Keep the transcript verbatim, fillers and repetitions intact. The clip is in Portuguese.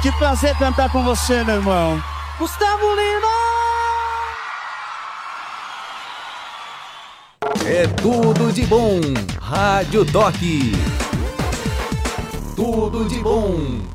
Que prazer cantar com você, meu irmão. Gustavo Lima! É tudo de bom. Rádio Toque. Tudo de bom.